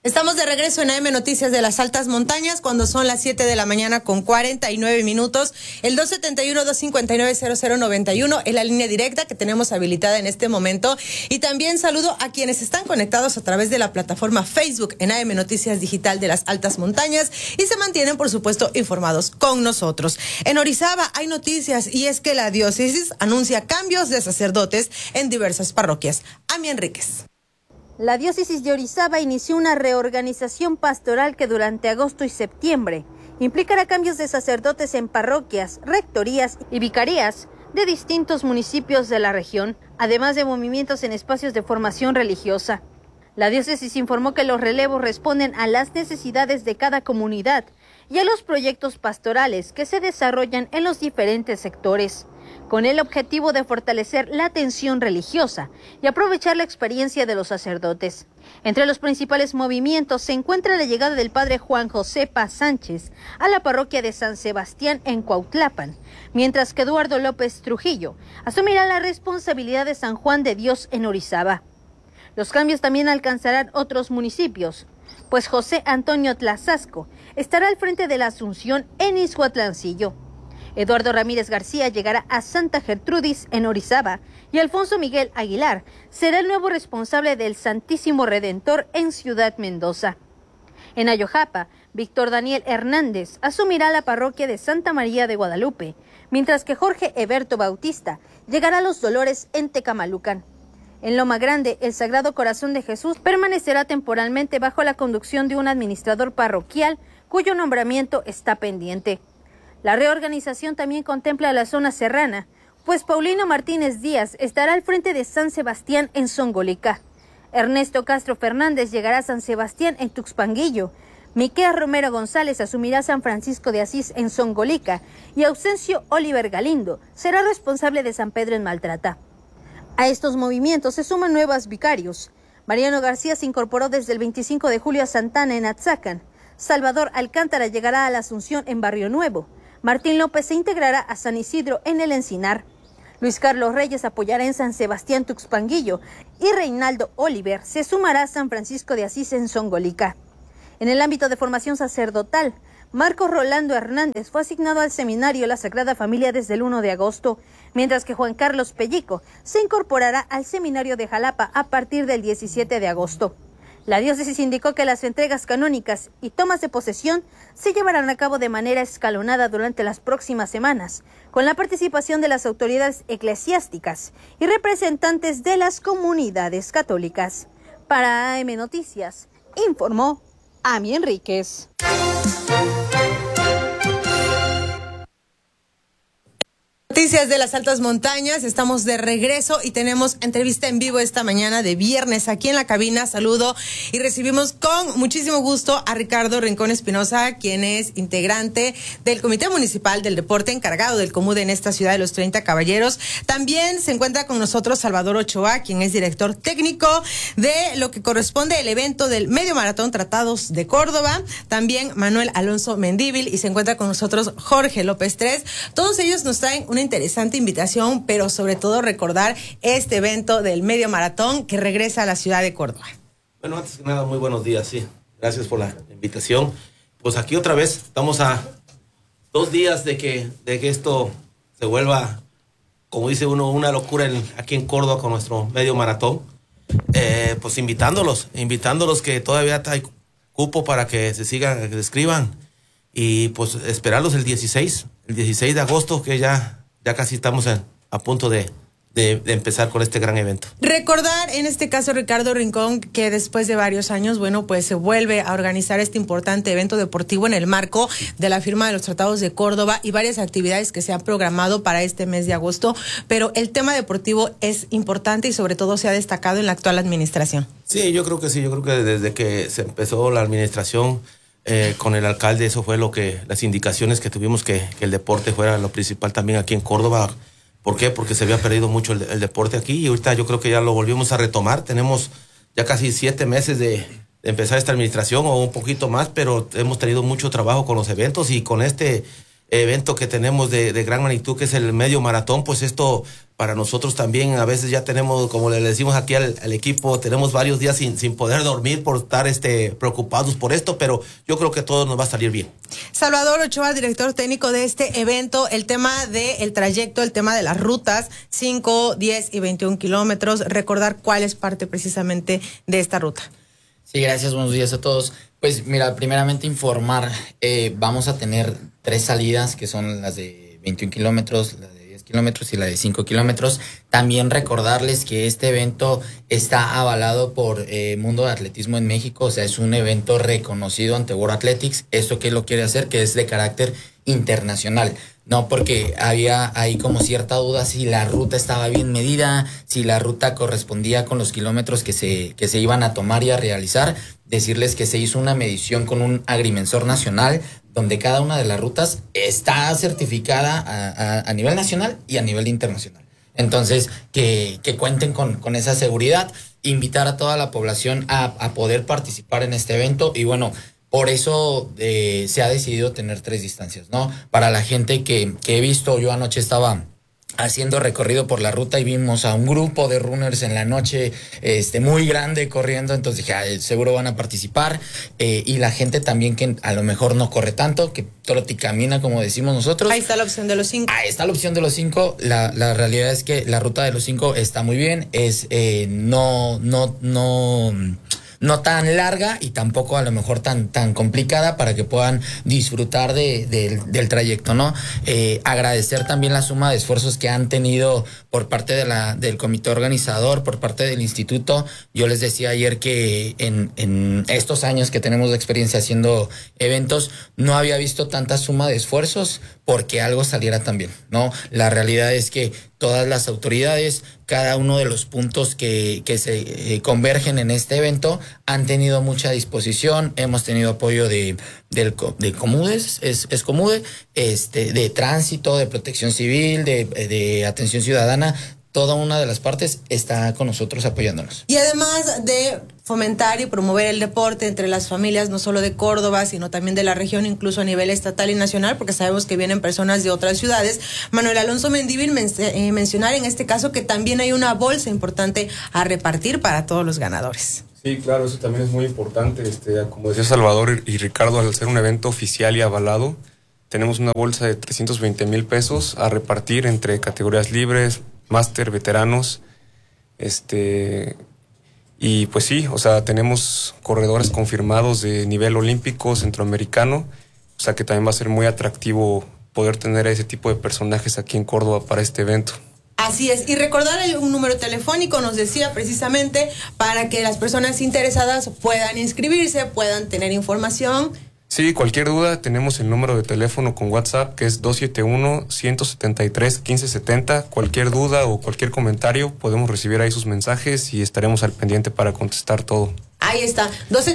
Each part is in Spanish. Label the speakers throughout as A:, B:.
A: Estamos de regreso en AM Noticias de las Altas Montañas cuando son las 7 de la mañana con 49 minutos. El 271-259-0091 es la línea directa que tenemos habilitada en este momento. Y también saludo a quienes están conectados a través de la plataforma Facebook en AM Noticias Digital de las Altas Montañas y se mantienen, por supuesto, informados con nosotros. En Orizaba hay noticias y es que la diócesis anuncia cambios de sacerdotes en diversas parroquias. Ami Enríquez.
B: La diócesis de Orizaba inició una reorganización pastoral que durante agosto y septiembre implicará cambios de sacerdotes en parroquias, rectorías y vicarías de distintos municipios de la región, además de movimientos en espacios de formación religiosa. La diócesis informó que los relevos responden a las necesidades de cada comunidad y a los proyectos pastorales que se desarrollan en los diferentes sectores, con el objetivo de fortalecer la atención religiosa y aprovechar la experiencia de los sacerdotes. Entre los principales movimientos se encuentra la llegada del padre Juan José Paz Sánchez a la parroquia de San Sebastián en Cuautlapan, mientras que Eduardo López Trujillo asumirá la responsabilidad de San Juan de Dios en Orizaba. Los cambios también alcanzarán otros municipios, pues José Antonio Tlazasco estará al frente de la Asunción en Ixhuatlancillo. Eduardo Ramírez García llegará a Santa Gertrudis en Orizaba y Alfonso Miguel Aguilar será el nuevo responsable del Santísimo Redentor en Ciudad Mendoza. En Ayojapa, Víctor Daniel Hernández asumirá la parroquia de Santa María de Guadalupe, mientras que Jorge Eberto Bautista llegará a Los Dolores en Tecamalucan. En Loma Grande, el Sagrado Corazón de Jesús permanecerá temporalmente bajo la conducción de un administrador parroquial cuyo nombramiento está pendiente. La reorganización también contempla la zona serrana, pues Paulino Martínez Díaz estará al frente de San Sebastián en Zongolica. Ernesto Castro Fernández llegará a San Sebastián en Tuxpanguillo. Miquea Romero González asumirá San Francisco de Asís en Zongolica y Ausencio Oliver Galindo será responsable de San Pedro en Maltrata. A estos movimientos se suman nuevos vicarios. Mariano García se incorporó desde el 25 de julio a Santana en Atzacan. Salvador Alcántara llegará a la Asunción en Barrio Nuevo. Martín López se integrará a San Isidro en El Encinar. Luis Carlos Reyes apoyará en San Sebastián Tuxpanguillo y Reinaldo Oliver se sumará a San Francisco de Asís en Zongolica. En el ámbito de formación sacerdotal, Marcos Rolando Hernández fue asignado al seminario La Sagrada Familia desde el 1 de agosto, mientras que Juan Carlos Pellico se incorporará al seminario de Jalapa a partir del 17 de agosto. La diócesis indicó que las entregas canónicas y tomas de posesión se llevarán a cabo de manera escalonada durante las próximas semanas, con la participación de las autoridades eclesiásticas y representantes de las comunidades católicas. Para AM Noticias, informó Ami Enríquez.
A: Noticias de las Altas Montañas, estamos de regreso y tenemos entrevista en vivo esta mañana de viernes aquí en la cabina. Saludo y recibimos con muchísimo gusto a Ricardo Rincón Espinosa, quien es integrante del Comité Municipal del Deporte, encargado del COMUDE en esta ciudad de los 30 Caballeros. También se encuentra con nosotros Salvador Ochoa, quien es director técnico de lo que corresponde al evento del Medio Maratón Tratados de Córdoba. También Manuel Alonso Mendíbil y se encuentra con nosotros Jorge López Tres. Todos ellos nos traen una interesante invitación, pero sobre todo recordar este evento del Medio Maratón que regresa a la ciudad de Córdoba.
C: Bueno, antes que nada, muy buenos días, sí. Gracias por la invitación. Pues aquí otra vez, estamos a 2 días de que esto se vuelva, como dice uno, una locura aquí en Córdoba con nuestro Medio Maratón. Pues invitándolos que todavía hay cupo para que se sigan, que se escriban y pues esperarlos el 16 de agosto, que ya casi estamos a punto de empezar con este gran evento.
A: Recordar en este caso, Ricardo Rincón, que después de varios años, bueno, pues se vuelve a organizar este importante evento deportivo en el marco de la firma de los Tratados de Córdoba y varias actividades que se han programado para este mes de agosto, pero el tema deportivo es importante y sobre todo se ha destacado en la actual administración. Sí, yo creo que
C: desde que se empezó la administración con el alcalde, eso fue las indicaciones que tuvimos, que el deporte fuera lo principal también aquí en Córdoba. ¿Por qué? Porque se había perdido mucho el deporte aquí y ahorita yo creo que ya lo volvimos a retomar. Tenemos ya casi 7 meses de empezar esta administración o un poquito más, pero hemos tenido mucho trabajo con los eventos y con este evento que tenemos de gran magnitud, que es el Medio Maratón, pues esto para nosotros también a veces ya tenemos, como le decimos aquí al equipo, tenemos varios días sin poder dormir por estar preocupados por esto, pero yo creo que todo nos va a salir bien.
A: Salvador Ochoa, director técnico de este evento, el tema del trayecto, el tema de las rutas, 5, 10 y 21 kilómetros, recordar cuál es parte precisamente de esta ruta.
D: Sí, gracias, buenos días a todos. Pues mira, primeramente informar, vamos a tener 3 salidas, que son las de 21 kilómetros, la de 10 kilómetros y la de 5 kilómetros. También recordarles que este evento está avalado por Mundo de Atletismo en México, o sea, es un evento reconocido ante World Athletics. ¿Esto qué lo quiere hacer? Que es de carácter internacional. No, porque había ahí como cierta duda si la ruta estaba bien medida, si la ruta correspondía con los kilómetros que se iban a tomar y a realizar. Decirles que se hizo una medición con un agrimensor nacional, donde cada una de las rutas está certificada a nivel nacional y a nivel internacional. Entonces, que cuenten con esa seguridad, invitar a toda la población a poder participar en este evento. Y bueno, por eso se ha decidido tener 3 distancias, ¿no? Para la gente que he visto, yo anoche estaba haciendo recorrido por la ruta y vimos a un grupo de runners en la noche muy grande corriendo, entonces dije, seguro van a participar, y la gente también que a lo mejor no corre tanto, que troticamina como decimos nosotros.
A: Ahí está la opción de los 5.
D: Ahí está la opción de los 5. La realidad es que la ruta de los 5 está muy bien, es no tan larga y tampoco a lo mejor tan complicada, para que puedan disfrutar del trayecto, ¿no? Agradecer también la suma de esfuerzos que han tenido por parte del comité organizador, por parte del instituto. Yo les decía ayer que en estos años que tenemos de experiencia haciendo eventos, no había visto tanta suma de esfuerzos porque algo saliera tan bien, ¿no? La realidad es que todas las autoridades, cada uno de los puntos que se convergen en este evento, han tenido mucha disposición. Hemos tenido apoyo de Comudes, es Comude, de tránsito, de protección civil, de atención ciudadana. Toda una de las partes está con nosotros apoyándonos.
A: Y además de fomentar y promover el deporte entre las familias, no solo de Córdoba, sino también de la región, incluso a nivel estatal y nacional, porque sabemos que vienen personas de otras ciudades. Manuel Alonso Mendívil, mencionar en este caso que también hay una bolsa importante a repartir para todos los ganadores.
E: Sí, claro, eso también es muy importante. Como decía Salvador y Ricardo, al ser un evento oficial y avalado, tenemos una bolsa de 320,000 pesos a repartir entre categorías libres, máster, veteranos, y pues sí, o sea, tenemos corredores confirmados de nivel olímpico, centroamericano, o sea que también va a ser muy atractivo poder tener a ese tipo de personajes aquí en Córdoba para este evento.
A: Así es, y recordar un número telefónico, nos decía precisamente, para que las personas interesadas puedan inscribirse, puedan tener información.
E: Sí, cualquier duda, tenemos el número de teléfono con WhatsApp, que es 271-173-1570. Cualquier duda o cualquier comentario, podemos recibir ahí sus mensajes y estaremos al pendiente para contestar todo.
A: Ahí está,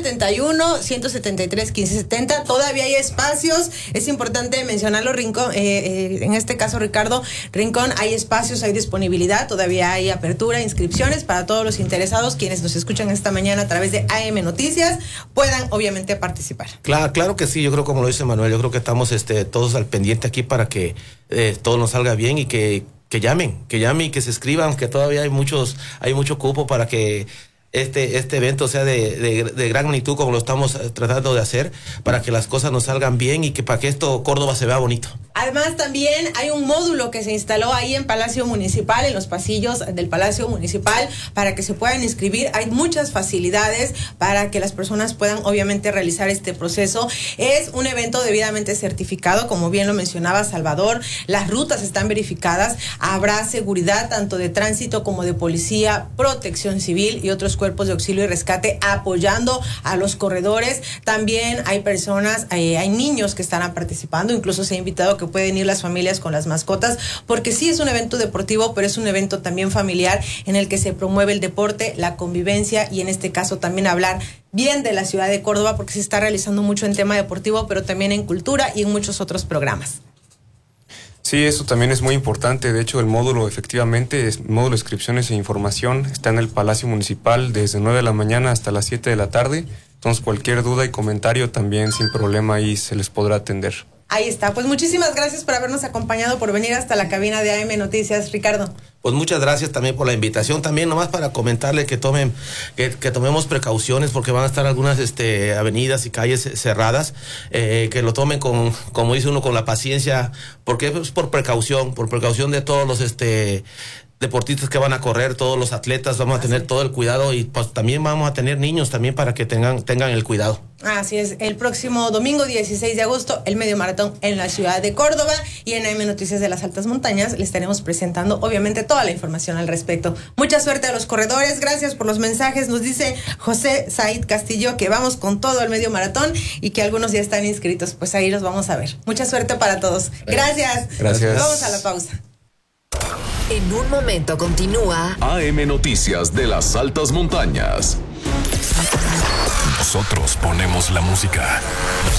A: 271-173-1570. Todavía hay espacios. Es importante mencionarlo, Rincón. En este caso, Ricardo Rincón, hay espacios, hay disponibilidad. Todavía hay apertura, inscripciones para todos los interesados, quienes nos escuchan esta mañana a través de AM Noticias, puedan obviamente participar.
C: Claro que sí. Yo creo, como lo dice Manuel, yo creo que estamos todos al pendiente aquí para que todo nos salga bien y que llamen y que se escriban, que todavía hay mucho cupo para que este evento sea de gran magnitud, como lo estamos tratando de hacer, para que las cosas nos salgan bien y que para que Córdoba se vea bonito.
A: Además, también hay un módulo que se instaló ahí en Palacio Municipal, en los pasillos del Palacio Municipal, para que se puedan inscribir. Hay muchas facilidades para que las personas puedan obviamente realizar este proceso. Es un evento debidamente certificado, como bien lo mencionaba Salvador. Las rutas están verificadas. Habrá seguridad tanto de tránsito como de policía, protección civil y otros cuerpos de auxilio y rescate apoyando a los corredores. También hay personas, hay niños que estarán participando. Incluso se ha invitado que pueden ir las familias con las mascotas, porque sí es un evento deportivo, pero es un evento también familiar en el que se promueve el deporte, la convivencia y en este caso también hablar bien de la ciudad de Córdoba, porque se está realizando mucho en tema deportivo, pero también en cultura y en muchos otros programas.
E: Sí, eso también es muy importante. De hecho, el módulo, efectivamente, es módulo de inscripciones e información, está en el Palacio Municipal desde 9 de la mañana hasta las 7 de la tarde. Entonces, cualquier duda y comentario también sin problema ahí se les podrá atender.
A: Ahí está. Pues muchísimas gracias por habernos acompañado, por venir hasta la cabina de AM Noticias, Ricardo.
C: Pues muchas gracias también por la invitación. También nomás para comentarle que tomemos precauciones porque van a estar algunas avenidas y calles cerradas, que lo tomen como dice uno, con la paciencia, porque es por precaución de todos los deportistas que van a correr, todos los atletas, vamos a tener todo el cuidado y pues también vamos a tener niños también para que tengan el cuidado.
A: Así es, el próximo domingo 16 de agosto, el medio maratón en la ciudad de Córdoba, y en AM Noticias de las Altas Montañas le estaremos presentando obviamente toda la información al respecto. Mucha suerte a los corredores, gracias por los mensajes. Nos dice José Said Castillo que vamos con todo al medio maratón y que algunos ya están inscritos, pues ahí los vamos a ver. Mucha suerte para todos. Gracias. Vamos a la pausa.
F: En un momento continúa
G: AM Noticias de las Altas Montañas. Nosotros ponemos la música.